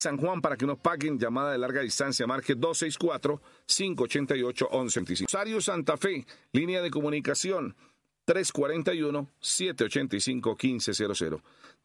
San Juan para que nos paguen. Llamada de larga distancia, marque 264-588-1125. Rosario Santa Fe, línea de comunicación 341-785-1500.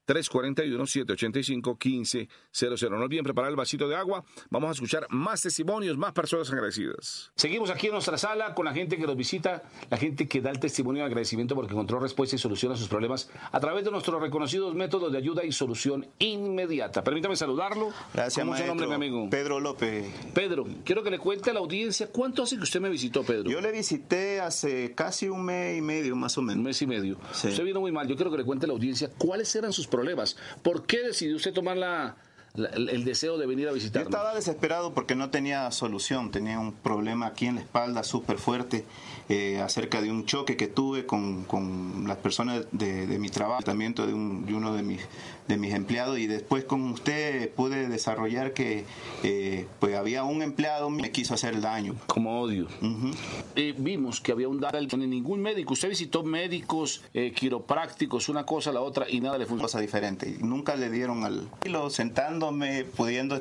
341-785-1500. No olviden preparar el vasito de agua. Vamos a escuchar más testimonios, más personas agradecidas. Seguimos aquí en nuestra sala con la gente que nos visita, la gente que da el testimonio de agradecimiento porque encontró respuesta y solución a sus problemas a través de nuestros reconocidos métodos de ayuda y solución inmediata. Permítame saludarlo. Gracias, maestro. ¿Cómo se llama, mi amigo? Pedro López. Pedro, quiero que le cuente a la audiencia cuánto hace que usted me visitó, Pedro. Yo le visité hace casi un mes y medio, más o menos. Un mes y medio. Sí. Usted vino muy mal. Yo quiero que le cuente a la audiencia cuáles eran sus problemas. ¿Por qué decidió usted tomar el deseo de venir a visitarnos? Yo estaba desesperado porque no tenía solución. Tenía un problema aquí en la espalda súper fuerte acerca de un choque que tuve con las personas de mi trabajo, también de uno de mis empleados, y después con usted pude desarrollar que pues había un empleado que me quiso hacer daño. Como odio. Vimos que había un daño en ningún médico. Usted visitó médicos, quiroprácticos, una cosa, la otra, y nada le funcionó. Cosa diferente. Nunca le dieron al hilo, sentándome, podido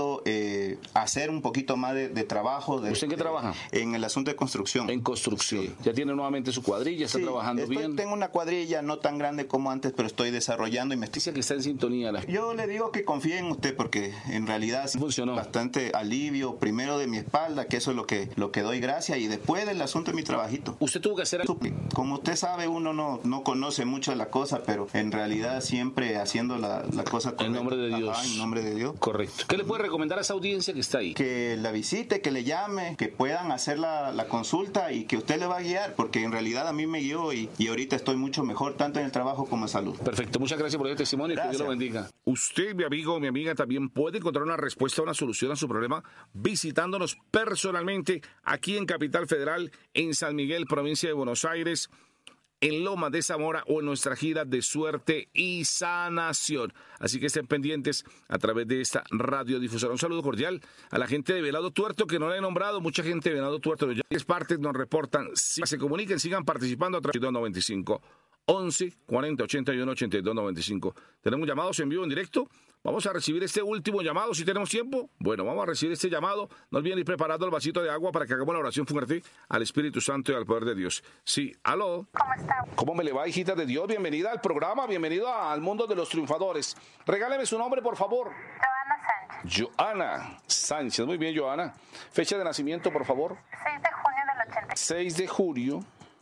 hacer un poquito más de trabajo. ¿Usted en qué trabaja? En el asunto de construcción. En construcción. Sí. Ya tiene nuevamente su cuadrilla, está trabajando bien. Tengo una cuadrilla no tan grande como antes, pero estoy desarrollando y me estoy... que está en sintonía. Yo le digo que confíe en usted porque en realidad funcionó. Bastante alivio, primero de mi espalda, que eso es lo que doy gracias, y después del asunto de mi trabajito. ¿Usted tuvo que hacer algo? Como usted sabe, uno no conoce mucho de la cosa, pero en realidad siempre haciendo la cosa correcta. En nombre de Dios. Ajá, en nombre de Dios. Correcto. ¿Qué le puede recomendar a esa audiencia que está ahí? Que la visite, que le llame, que puedan hacer la consulta y que usted le va a guiar, porque en realidad a mí me guió y ahorita estoy mucho mejor, tanto en el trabajo como en salud. Perfecto. Muchas gracias por el testimonio. Gracias. Que Dios lo bendiga. Usted, mi amigo, mi amiga, también puede encontrar una respuesta, una solución a su problema visitándonos personalmente aquí en Capital Federal, en San Miguel, provincia de Buenos Aires, en Lomas de Zamora o en nuestra gira de suerte y sanación. Así que estén pendientes a través de esta radiodifusora. Un saludo cordial a la gente de Venado Tuerto, que no le he nombrado. Mucha gente de Venado Tuerto, ya es partes nos reportan. Si se comuniquen, sigan participando a través de 295 11 40 81 82 95. Tenemos llamados en vivo, en directo. Vamos a recibir este último llamado, si tenemos tiempo. Bueno, vamos a recibir este llamado. No olviden ir preparando el vasito de agua para que hagamos la oración fuerte al Espíritu Santo y al poder de Dios. Sí, aló. ¿Cómo está? ¿Cómo me le va, hijita de Dios? Bienvenida al programa, bienvenido al mundo de los triunfadores. Regáleme su nombre, por favor. Joana Sánchez. Joana Sánchez. Muy bien, Joana. Fecha de nacimiento, por favor. 6 de junio del 80. 6 de julio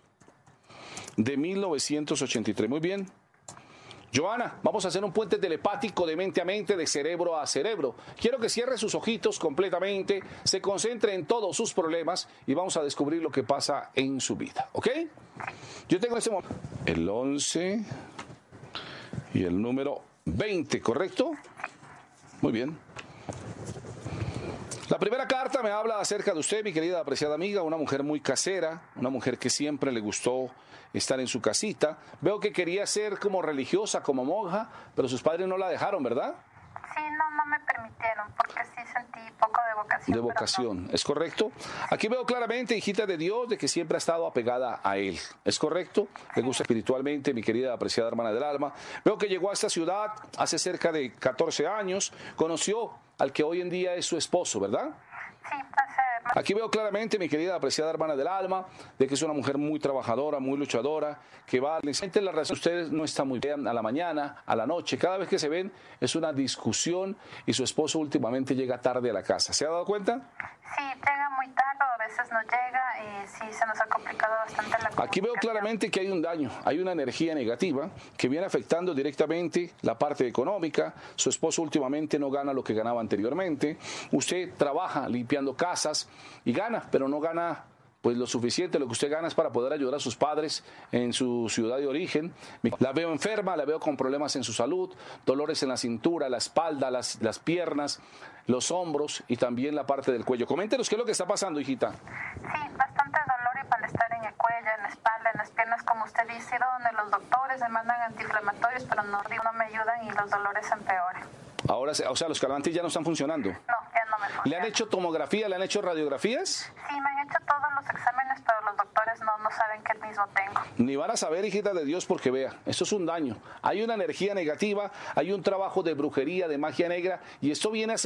de 1983. Muy bien. Joana, vamos a hacer un puente telepático de mente a mente, de cerebro a cerebro. Quiero que cierre sus ojitos completamente, se concentre en todos sus problemas y vamos a descubrir lo que pasa en su vida, ¿ok? Yo tengo en este momento el 11 y el número 20, ¿correcto? Muy bien. La primera carta me habla acerca de usted, mi querida apreciada amiga, una mujer muy casera, una mujer que siempre le gustó estar en su casita. Veo que quería ser como religiosa, como monja, pero sus padres no la dejaron, ¿verdad? Sí, no me permitieron, porque sí sentí poco de vocación. De vocación, ¿es correcto? Aquí veo claramente, hijita de Dios, de que siempre ha estado apegada a Él, ¿es correcto? Le gusta espiritualmente, mi querida apreciada hermana del alma. Veo que llegó a esta ciudad hace cerca de 14 años, conoció al que hoy en día es su esposo, ¿verdad? Sí, hace... Aquí veo claramente, mi querida apreciada hermana del alma, de que es una mujer muy trabajadora, muy luchadora, que va... La razón, ustedes no están muy bien a la mañana, a la noche, cada vez que se ven es una discusión y su esposo últimamente llega tarde a la casa. ¿Se ha dado cuenta? Sí, llega muy tarde, a veces no llega y sí se nos ha complicado bastante la comunicación. Aquí veo claramente que hay un daño, hay una energía negativa que viene afectando directamente la parte económica. Su esposo últimamente no gana lo que ganaba anteriormente. Usted trabaja limpiando casas y gana, pero no gana pues lo suficiente. Lo que usted gana es para poder ayudar a sus padres en su ciudad de origen. La veo enferma, la veo con problemas en su salud, dolores en la cintura, la espalda, las piernas, los hombros y también la parte del cuello. Coméntenos qué es lo que está pasando, hijita. Sí, bastante dolor y malestar en el cuello, en la espalda, en las piernas, como usted dice, donde los doctores me mandan antiinflamatorios, pero no me ayudan y los dolores empeoran. Ahora, o sea, los calmantes ya no están funcionando. No, ya no me funcionan. ¿Le han hecho tomografía, le han hecho radiografías? Sí, me han hecho todos los exámenes, pero los doctores no saben que mismo tengo. Ni van a saber, hijita de Dios, porque vea, esto es un daño. Hay una energía negativa, hay un trabajo de brujería, de magia negra, y esto viene a